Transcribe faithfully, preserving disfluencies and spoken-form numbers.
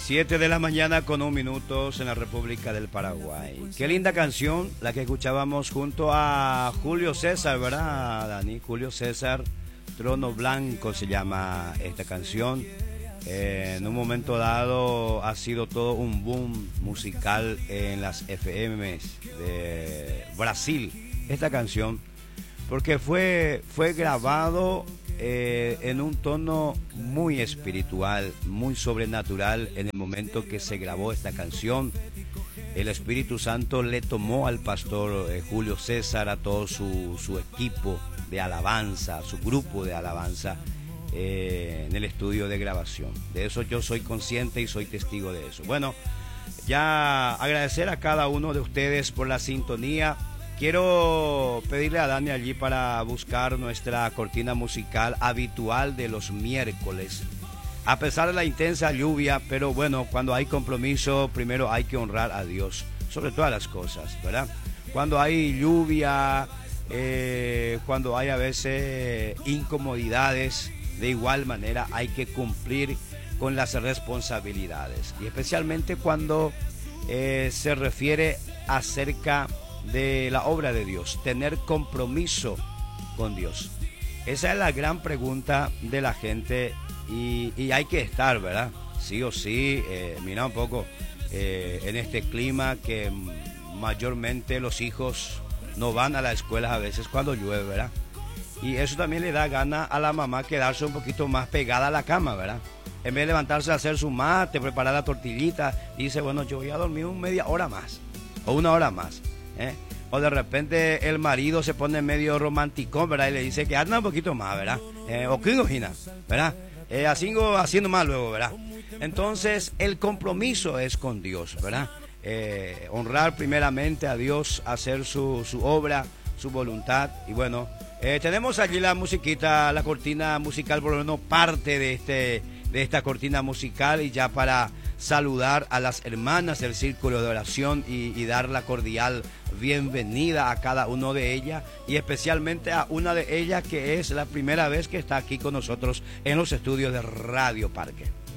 Siete de la mañana con un minuto en la República del Paraguay. Qué linda canción la que escuchábamos junto a Julio César, ¿verdad, Dani? Julio César, Trono Blanco se llama esta canción. Eh, en un momento dado ha sido todo un boom musical en las F Ms de Brasil, esta canción, porque fue, fue grabado eh, en un tono muy espiritual, muy sobrenatural. En el momento que se grabó esta canción, el Espíritu Santo le tomó al pastor eh, Julio César, a todo su, su equipo de alabanza, su grupo de alabanza, eh, en el estudio de grabación. De eso yo soy consciente y soy testigo de eso. Bueno, ya agradecer a cada uno de ustedes por la sintonía. Quiero pedirle a Dani allí para buscar nuestra cortina musical habitual de los miércoles. A pesar de la intensa lluvia, pero bueno, cuando hay compromiso, primero hay que honrar a Dios, sobre todas las cosas, ¿verdad? Cuando hay lluvia, eh, cuando hay a veces incomodidades, de igual manera hay que cumplir con las responsabilidades. Y especialmente cuando eh, se refiere acerca de la obra de Dios, tener compromiso con Dios. Esa es la gran pregunta de la gente y, y hay que estar, ¿verdad? Sí o sí, eh, mira un poco eh, en este clima que mayormente los hijos no van a la escuela a veces cuando llueve, ¿verdad? Y eso también le da gana a la mamá quedarse un poquito más pegada a la cama, ¿verdad? En vez de levantarse a hacer su mate, preparar la tortillita, dice, bueno, yo voy a dormir una media hora más o una hora más. ¿Eh? O de repente el marido se pone medio romanticón, ¿verdad? Y le dice que anda un poquito más, ¿verdad? Eh, o que imagina, ¿verdad? Eh, haciendo, haciendo más luego, ¿verdad? Entonces el compromiso es con Dios, ¿verdad? Eh, honrar primeramente a Dios, hacer su, su obra, su voluntad. Y bueno, eh, tenemos allí la musiquita, la cortina musical, por lo menos parte de, este, de esta cortina musical, y ya para saludar a las hermanas del Círculo de Oración y, y dar la cordial bienvenida a cada uno de ellas, y especialmente a una de ellas que es la primera vez que está aquí con nosotros en los estudios de Radio Parque.